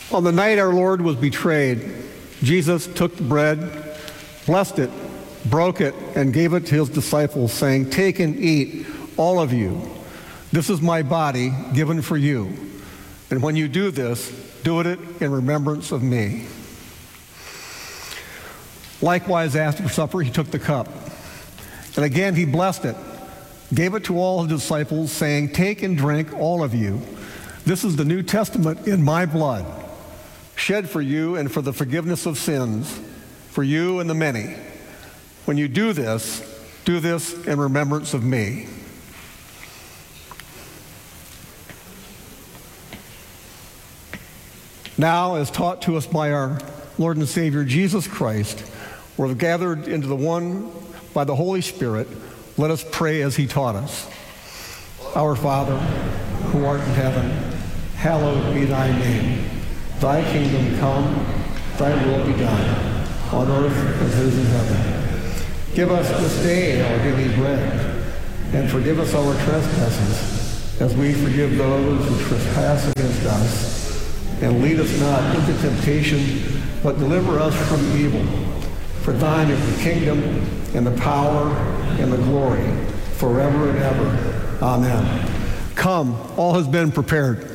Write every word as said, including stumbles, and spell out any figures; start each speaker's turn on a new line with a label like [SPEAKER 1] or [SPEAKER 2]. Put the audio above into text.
[SPEAKER 1] On the night our Lord was betrayed, Jesus took the bread, blessed it, broke it, and gave it to his disciples, saying, "Take and eat, all of you. This is my body given for you. And when you do this, do it in remembrance of me." Likewise, after supper, he took the cup. And again he blessed it, gave it to all his disciples, saying, "Take and drink, all of you. This is the New Testament in my blood, shed for you and for the forgiveness of sins, for you and the many. When you do this, do this in remembrance of me." Now, as taught to us by our Lord and Savior Jesus Christ, we're gathered into the one by the Holy Spirit. Let us pray as he taught us. Our Father, who art in heaven, hallowed be thy name. Thy kingdom come, thy will be done, on earth as it is in heaven. Give us this day our daily bread, and forgive us our trespasses, as we forgive those who trespass against us. And lead us not into temptation, but deliver us from evil. For thine is the kingdom, and the power, and the glory, forever and ever. Amen. Come, all has been prepared.